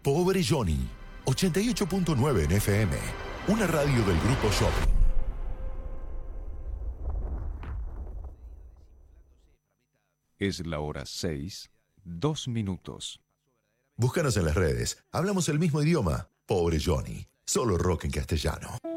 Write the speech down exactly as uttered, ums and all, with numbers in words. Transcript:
Pobre Johnny, ochenta y ocho punto nueve en F M, una radio del Grupo Shopping. Es la hora seis, dos minutos. Búscanos en las redes, hablamos el mismo idioma. Pobre Johnny, solo rock en castellano.